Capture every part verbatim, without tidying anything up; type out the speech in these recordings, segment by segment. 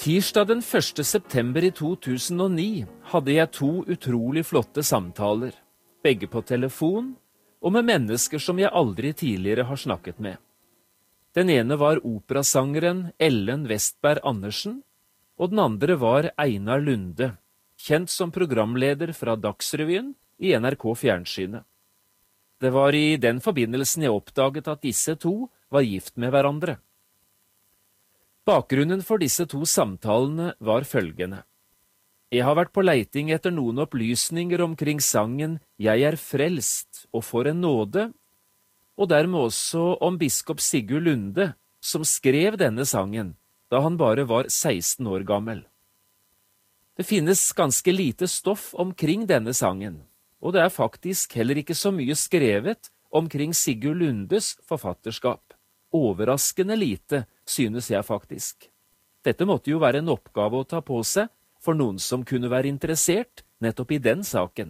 Tirsdag den første september i to tusen og ni hadde jeg to utrolig flotte samtaler, begge på telefon, og med mennesker som jeg aldri tidligere har snakket med. Den ene var operasangeren Ellen Westberg Andersen, og den andre var Einar Lunde, kjent som programleder fra Dagsrevyen i N R K Fjernsynet. Det var i den forbindelsen jeg oppdaget at disse to var gift med hverandre. Bakgrunnen for disse to samtalene var følgende. Jeg har vært på leiting etter noen opplysninger omkring sangen «Jeg er frelst og for en nåde», og dermed også om biskop Sigurd Lunde, som skrev denne sangen da han bare var seksten år gammel. Det finnes ganske lite stoff omkring denne sangen, og det er faktisk heller ikke så mye skrevet omkring Sigurd Lundes forfatterskap. Overraskende lite, synes jeg faktisk. Dette måtte jo være en oppgave å ta på seg for noen som kunne være interessert nettopp i den saken.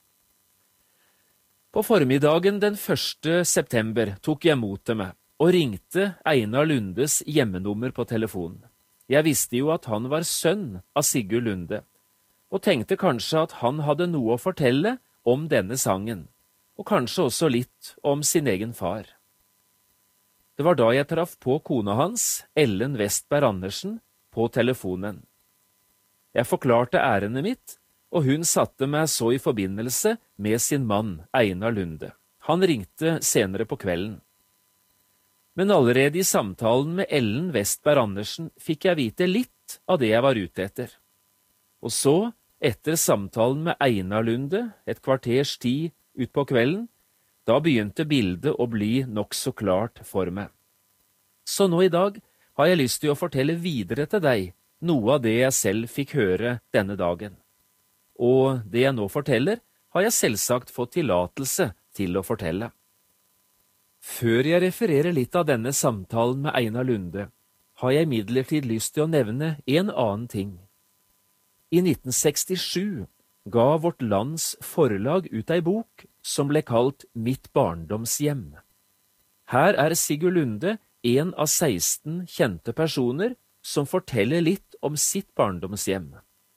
På formiddagen den første september tok jeg mot til meg og ringte Einar Lundes hjemmenummer på telefonen. Jeg visste jo at han var sønn av Sigurd Lunde, og tenkte kanskje at han hadde noe å fortelle om denne sangen, og kanskje også litt om sin egen far. Det var da jeg traff på kona hans, Ellen Westberg Andersen, på telefonen. Jeg forklarte ærendet mitt, og hun satte meg så i forbindelse med sin mann, Einar Lunde. Han ringte senere på kvelden. Men allerede i samtalen med Ellen Westberg Andersen fikk jeg vite litt av det jeg var ute etter. Og så, etter samtalen med Einar Lunde, et kvarters tid ut på kvelden, da begynte bildet å bli nok så klart for meg. Så nå i dag har jeg lyst til å fortelle videre til deg noe av det jeg selv fikk høre denne dagen. Og det jeg nå forteller, har jeg selvsagt fått tillatelse til å fortelle. Før jeg refererer litt av denne samtalen med Einar Lunde, har jeg imidlertid lyst til å nevne en annen ting. I nitten sekstisju ga Vårt Lands Forlag ut ei bok som ble kalt Mitt barndomshjem. Her er Sigurd Lunde en av seksten kjente personer som forteller litt om sitt barndomshjem.